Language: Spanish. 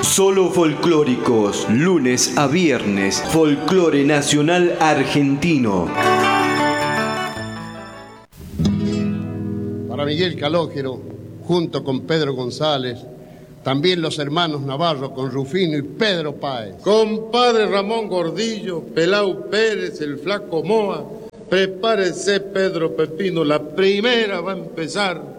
Solo folclóricos, lunes a viernes, folclore nacional argentino. Para Miguel Calógero, junto con Pedro González, también los hermanos Navarro con Rufino y Pedro Páez. Compadre Ramón Gordillo, Pelau Pérez, el Flaco Moa, prepárese Pedro Pepino, la primera va a empezar.